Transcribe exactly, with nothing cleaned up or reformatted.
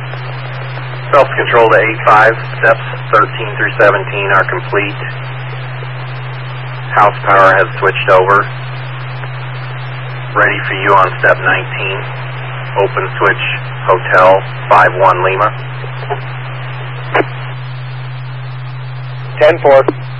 Self-control to eight five, steps thirteen through seventeen are complete. House power has switched over. Ready for you on step nineteen. Open switch, Hotel five one Lima. ten four.